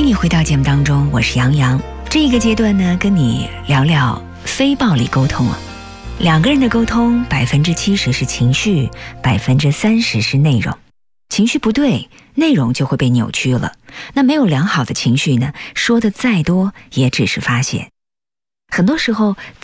迎你回到节目当中，我是杨洋。这一个阶段呢，跟你聊聊非暴力沟通啊。两个人的沟通，70%是情绪，30%是内容。情绪不对，内容就会被扭曲了。那没有良好的情绪呢，说的再多也只是发泄。很多时候